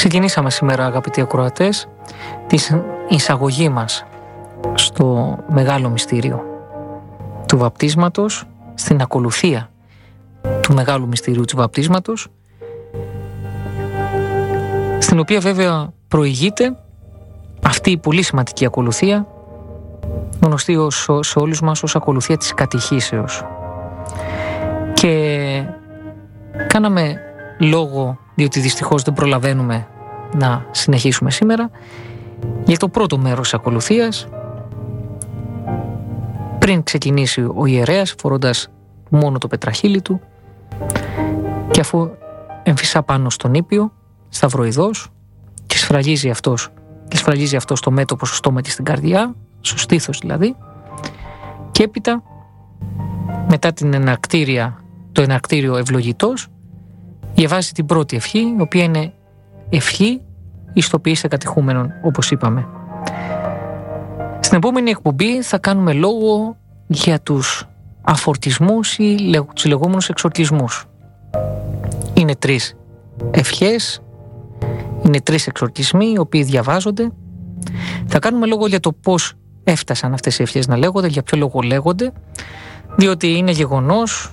Ξεκινήσαμε σήμερα, αγαπητοί ακροατές, την εισαγωγή μας στο μεγάλο μυστήριο του βαπτίσματος, στην ακολουθία του μεγάλου μυστηρίου του βαπτίσματος, στην οποία βέβαια προηγείται αυτή η πολύ σημαντική ακολουθία, γνωστή σε όλους μας ως ακολουθία της κατηχήσεως. Και κάναμε λόγο, διότι δυστυχώς δεν προλαβαίνουμε να συνεχίσουμε σήμερα, για το πρώτο μέρος της ακολουθίας, πριν ξεκινήσει ο ιερέας φορώντας μόνο το πετραχύλι του και αφού εμφυσά πάνω στον ήπιο σταυροειδώς και σφραγίζει αυτό στο μέτωπο, στο στόμα και στην καρδιά, στο στήθος δηλαδή, και έπειτα μετά το εναρκτήριο ευλογητός διαβάζει την πρώτη ευχή, η οποία είναι ευχή εις το ποιήστε κατηχούμενον, όπως είπαμε. Στην επόμενη εκπομπή θα κάνουμε λόγο για τους αφορτισμούς ή τους λεγόμενους εξορκισμούς. Είναι 3 ευχές, είναι 3 εξορκισμοί οι οποίοι διαβάζονται. Θα κάνουμε λόγο για το πώς έφτασαν αυτές οι ευχές να λέγονται, για ποιο λόγο λέγονται, διότι είναι γεγονός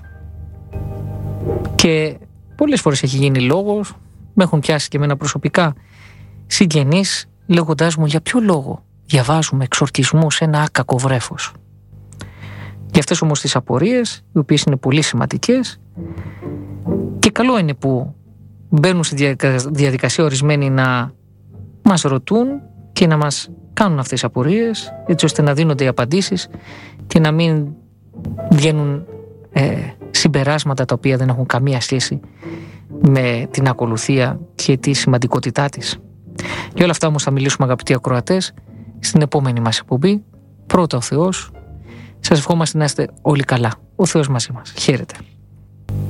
και πολλές φορές έχει γίνει λόγος, με έχουν πιάσει και εμένα προσωπικά συγγενείς λέγοντάς μου για ποιο λόγο διαβάζουμε εξορκισμού σε ένα άκακο βρέφος. Για αυτές όμως τις απορίες, οι οποίες είναι πολύ σημαντικές, και καλό είναι που μπαίνουν στη διαδικασία ορισμένοι να μας ρωτούν και να μας κάνουν αυτές τις απορίες, έτσι ώστε να δίνονται οι απαντήσεις και να μην βγαίνουν συμπεράσματα τα οποία δεν έχουν καμία σχέση με την ακολουθία και τη σημαντικότητά της. Για όλα αυτά όμως θα μιλήσουμε, αγαπητοί ακροατές, στην επόμενη μας εκπομπή. Πρώτα ο Θεός. Σας ευχόμαστε να είστε όλοι καλά. Ο Θεός μαζί μας. Χαίρετε.